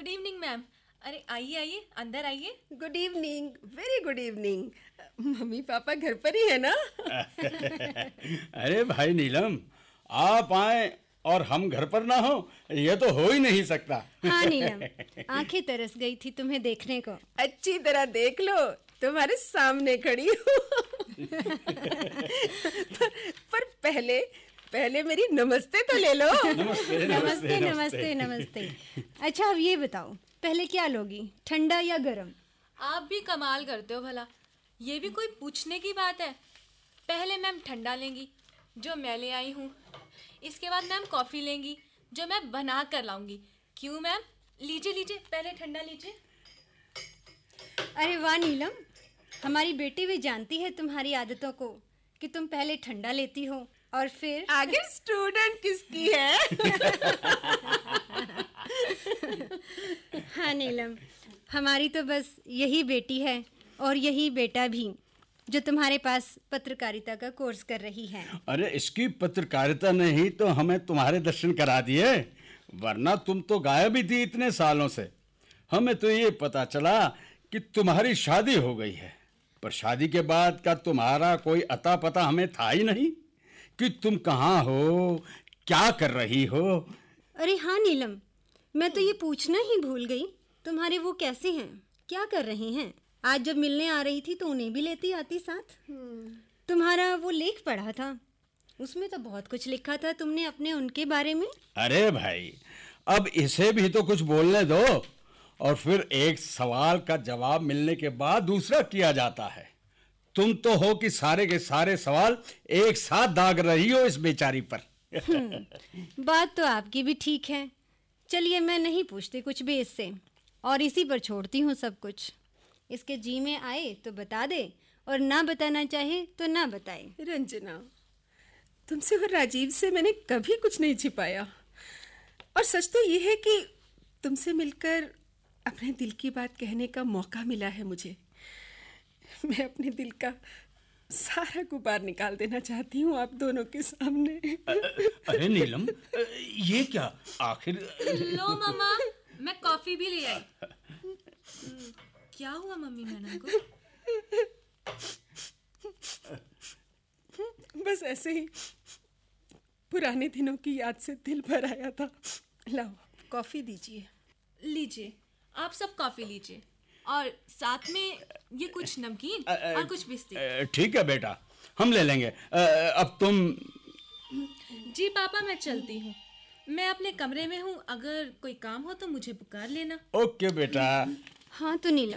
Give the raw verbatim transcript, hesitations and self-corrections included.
Good evening ma'am. अरे आइए आइए, अंदर आइए। Good evening, very good evening. Mummy papa घर पर ही है ना? अरे भाई नीलम, आप आए और हम घर पर ना हो, ये तो हो ही नहीं सकता। हाँ नीलम, आंखें तरस गई थी तुम्हें देखने को। अच्छी तरह देख लो, तुम्हारे सामने खड़ी हूँ। पर, पर पहले पहले मेरी नमस्ते तो ले लो। नमस्ते नमस्ते नमस्ते नमस्ते। अच्छा अब ये बताओ, पहले क्या लोगी, ठंडा या गरम? आप भी कमाल करते हो भला, ये भी कोई पूछने की बात है। पहले मैम ठंडा लेंगी जो मैं ले आई हूँ, इसके बाद मैम कॉफ़ी लेंगी जो मैं बना कर लाऊंगी। क्यों मैम? लीजिए लीजिए, पहले ठंडा लीजिए। अरे वाह नीलम, हमारी बेटी भी जानती है तुम्हारी आदतों को कि तुम पहले ठंडा लेती हो और फिर आखिर स्टूडेंट किसकी है? हाँ नीलम, हमारी तो बस यही बेटी है और यही बेटा भी, जो तुम्हारे पास पत्रकारिता का कोर्स कर रही है। अरे इसकी पत्रकारिता ने ही तो हमें तुम्हारे दर्शन करा दिए, वरना तुम तो गायब ही थी इतने सालों से। हमें तो ये पता चला कि तुम्हारी शादी हो गई है, पर शादी के बाद का तुम्हारा कोई अता पता हमें था ही नहीं कि तुम कहाँ हो, क्या कर रही हो। अरे हाँ नीलम, मैं तो ये पूछना ही भूल गई, तुम्हारे वो कैसे हैं, क्या कर रहे हैं? आज जब मिलने आ रही थी तो उन्हें भी लेती आती साथ। तुम्हारा वो लेख पढ़ा था, उसमें तो बहुत कुछ लिखा था तुमने अपने उनके बारे में। अरे भाई, अब इसे भी तो कुछ बोलने दो, और फिर एक सवाल का जवाब मिलने के बाद दूसरा किया जाता है। तुम तो हो कि सारे के सारे सवाल एक साथ दाग रही हो इस बेचारी पर। बात तो आपकी भी ठीक है। चलिए मैं नहीं पूछती कुछ भी इससे, और इसी पर छोड़ती हूँ सब कुछ। इसके जी में आए तो बता दे, और ना बताना चाहे तो ना बताए। रंजना, तुमसे और राजीव से मैंने कभी कुछ नहीं छिपाया, और सच तो ये है कि तुमसे मिलकर अपने दिल की बात कहने का मौका मिला है मुझे। मैं अपने दिल का सारा गुबार निकाल देना चाहती हूँ आप दोनों के सामने। अरे नीलम, ये क्या आखिर? लो मामा, मैं कॉफ़ी भी ले आई। क्या हुआ मम्मी नैना को? बस ऐसे ही पुराने दिनों की याद से दिल भर आया था। लाओ कॉफी दीजिए। लीजिए, आप सब कॉफ़ी लीजिए, और साथ में ये कुछ नमकीन और कुछ बिस्किट। ठीक है बेटा, हम ले लेंगे। अब तुम? जी पापा, मैं चलती हूँ, मैं अपने कमरे में हूँ, अगर कोई काम हो तो मुझे पुकार लेना। ओके बेटा। हाँ तो नीलम,